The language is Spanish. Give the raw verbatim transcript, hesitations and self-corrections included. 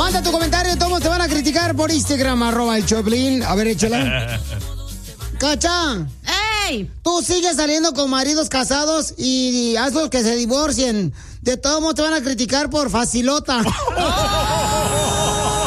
Manda tu comentario, todos te van a criticar por Instagram, arroba el Choplin. A ver, échala. Cacha. ¡Ey! Tú sigues saliendo con maridos casados y hazlos que se divorcien. De todos modos te van a criticar por facilota.